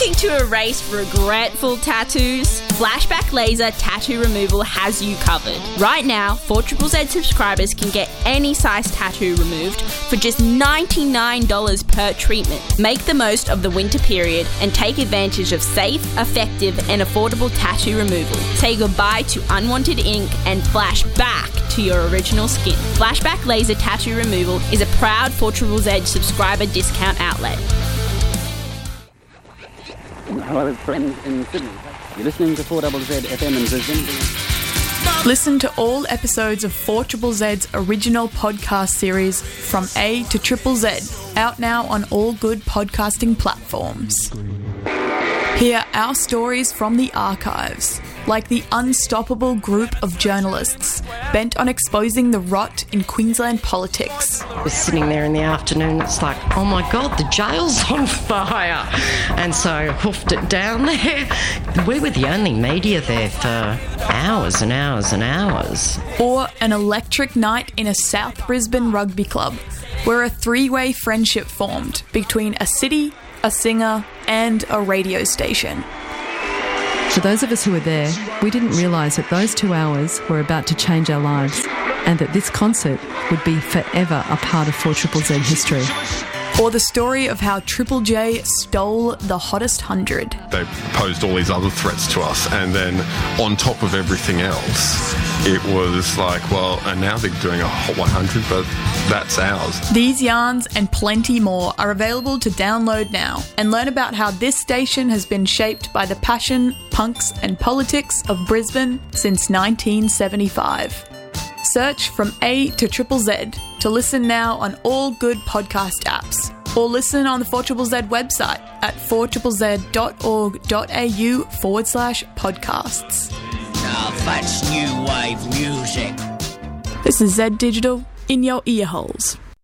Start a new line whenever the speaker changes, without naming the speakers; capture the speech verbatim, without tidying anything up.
Looking to erase regretful tattoos? Flashback Laser Tattoo Removal has you covered. Right now, four Z Z Z subscribers can get any size tattoo removed for just ninety-nine dollars per treatment. Make the most of the winter period and take advantage of safe, effective and affordable tattoo removal. Say goodbye to unwanted ink and flash back to your original skin. Flashback Laser Tattoo Removal is a proud four Z Z Z subscriber discount outlet.
Hello, friends in Sydney. You're listening to four Z Z F M in Brisbane.
Listen to all episodes of four Z Z Z's original podcast series From A to Triple Z, out now on all good podcasting platforms. Hear our stories from the archives, like the unstoppable group of journalists bent on exposing the rot in Queensland politics.
I was sitting there in the afternoon, it's like, oh my God, the jail's on fire. And so I hoofed it down there. We were the only media there for hours and hours and hours.
Or an electric night in a South Brisbane rugby club, where a three-way friendship formed between a city, a singer and a radio station.
For those of us who were there, we didn't realise that those two hours were about to change our lives and that this concert would be forever a part of four Z Z Z history.
Or the story of how Triple J stole the hottest hundred.
They posed all these other threats to us, and then on top of everything else, it was like, well, and now they're doing a hot one hundred, but that's ours.
These yarns and plenty more are available to download now, and learn about how this station has been shaped by the passion, punks and politics of Brisbane since nineteen seventy-five. Search From A to Triple Z to listen now on all good podcast apps, or listen on the four Z Z Z website at four z z z dot org dot a u forward slash podcasts.
Now that's new wave music.
This is Z Digital in your ear holes.